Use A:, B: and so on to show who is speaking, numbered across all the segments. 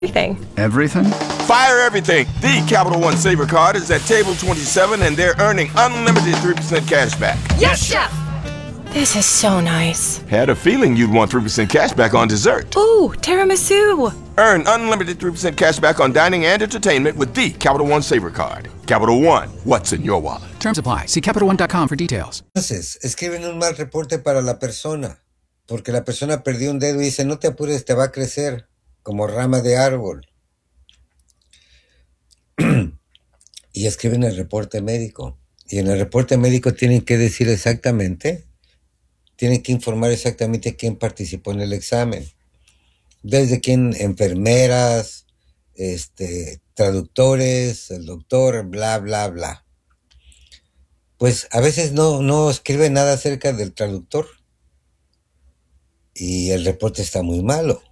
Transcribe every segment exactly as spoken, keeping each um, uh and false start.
A: Everything.
B: Everything?
C: Fire everything. The Capital One Saver Card is at table twenty-seven, and they're earning unlimited three percent cash back.
A: Yes, Chef! This is so nice.
C: Had a feeling you'd want three percent cash back on dessert.
A: Ooh, tiramisu.
C: Earn unlimited three percent cash back on dining and entertainment with the Capital One Saver Card. Capital One, what's in your wallet?
B: Terms apply. See Capital One dot com for details.
D: Entonces, escriben un mal reporte para la persona, porque la persona perdió un dedo y dice, no te apures, te va a crecer como rama de árbol. Y escriben el reporte médico. Y en el reporte médico tienen que decir exactamente, tienen que informar exactamente quién participó en el examen. Desde quién, enfermeras, este, traductores, el doctor, bla, bla, bla. Pues a veces no, no escribe nada acerca del traductor. Y el reporte está muy malo.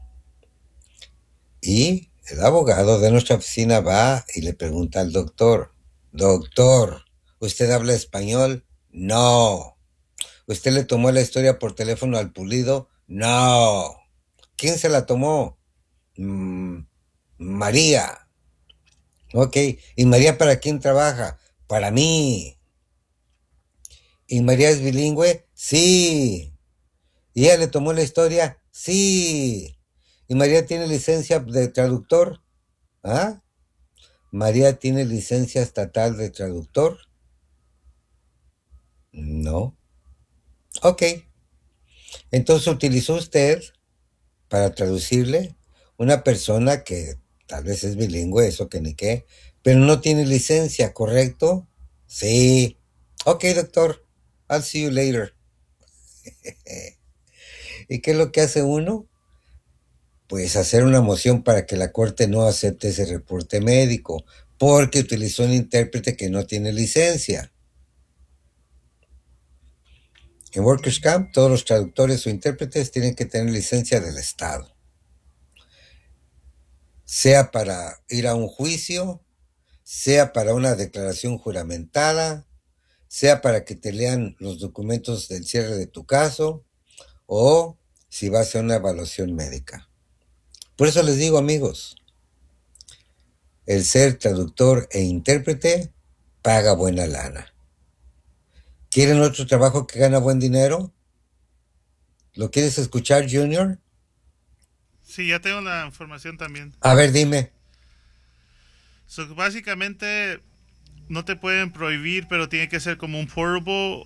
D: Y el abogado de nuestra oficina va y le pregunta al doctor, doctor, ¿usted habla español? No. ¿Usted le tomó la historia por teléfono al Pulido? No. ¿Quién se la tomó? Mm, María. Ok. ¿Y María para quién trabaja? Para mí. ¿Y María es bilingüe? Sí. ¿Y ella le tomó la historia? Sí. ¿Y María tiene licencia de traductor? ¿Ah? ¿María tiene licencia estatal de traductor? No. Ok. Entonces utilizó usted para traducirle una persona que tal vez es bilingüe, eso que ni qué, pero no tiene licencia, ¿correcto? Sí. Ok, doctor. I'll see you later. ¿Y qué es lo que hace uno? Pues hacer una moción para que la corte no acepte ese reporte médico, porque utilizó un intérprete que no tiene licencia. En Workers' Camp, todos los traductores o intérpretes tienen que tener licencia del Estado. Sea para ir a un juicio, sea para una declaración juramentada, sea para que te lean los documentos del cierre de tu caso, o si vas a una evaluación médica. Por eso les digo, amigos, el ser traductor e intérprete paga buena lana. ¿Quieren otro trabajo que gana buen dinero? ¿Lo quieres escuchar, Junior?
E: Sí, ya tengo la información también.
D: A ver, dime.
E: So, básicamente no te pueden prohibir, pero tiene que ser como un portable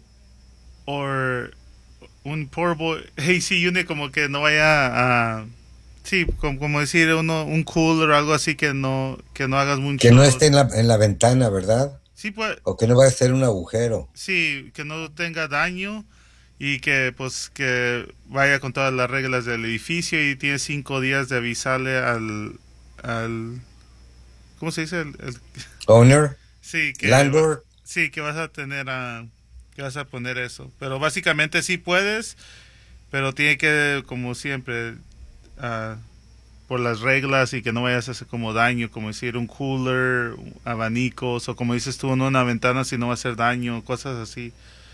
E: o un portable A C unit, como que no vaya a... Sí, como, como decir uno, un cooler o algo así, que no, que no hagas mucho.
D: Que no esté en la, en la ventana, ¿verdad?
E: Sí, pues.
D: O que no vaya a ser un agujero.
E: Sí, que no tenga daño y que pues que vaya con todas las reglas del edificio, y tiene cinco días de avisarle al, al ¿cómo se dice? El, el,
D: Owner.
E: Sí, que
D: Landlord.
E: Va, sí, que vas a tener a, que vas a poner eso. Pero básicamente sí puedes, pero tiene que, como siempre, Uh, por las reglas, y que no vayas a hacer como daño, como decir un cooler, abanicos, o como dices tú, no una ventana, si no va a hacer daño, cosas así.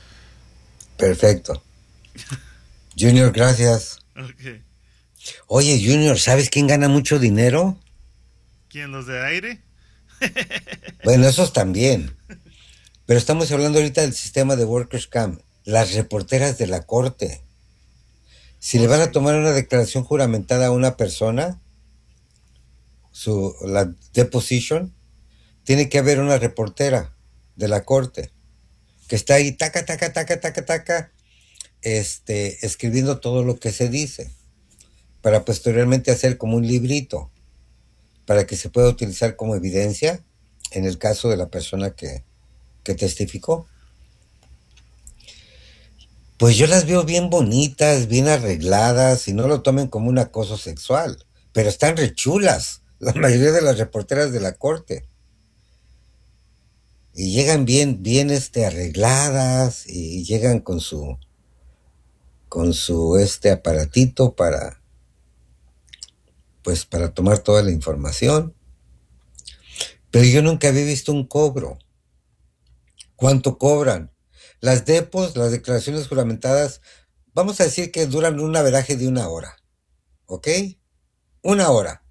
D: Perfecto. Junior, gracias.
E: Okay.
D: Oye, Junior, ¿sabes quién gana mucho dinero?
E: ¿Quién, los de aire?
D: Bueno, esos también. Pero estamos hablando ahorita del sistema de Workers' Camp. Las reporteras de la corte. Si oh, le van sí. a tomar una declaración juramentada a una persona, su, la deposition, tiene que haber una reportera de la corte que está ahí, taca, taca, taca, taca, taca, este, escribiendo todo lo que se dice, para posteriormente hacer como un librito, para que se pueda utilizar como evidencia en el caso de la persona que, que testificó. Pues yo las veo bien bonitas, bien arregladas, y no lo tomen como un acoso sexual, pero están rechulas, la mayoría de las reporteras de la corte. Y llegan bien, bien este, arregladas, y llegan con su, con su este aparatito para, pues para tomar toda la información. Pero yo nunca había visto un cobro. ¿Cuánto cobran? Las depos, las declaraciones juramentadas, vamos a decir que duran un averaje de una hora, ¿ok? Una hora.